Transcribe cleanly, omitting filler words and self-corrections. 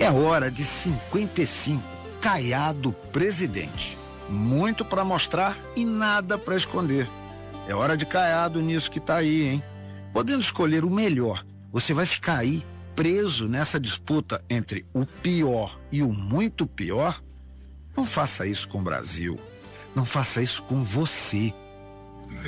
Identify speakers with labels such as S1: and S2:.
S1: É hora de 55, Caiado presidente. Muito para mostrar e nada para esconder. É hora de Caiado nisso que tá aí, hein? Podendo escolher o melhor, você vai ficar aí preso nessa disputa entre o pior e o muito pior? Não faça isso com o Brasil. Não faça isso com você.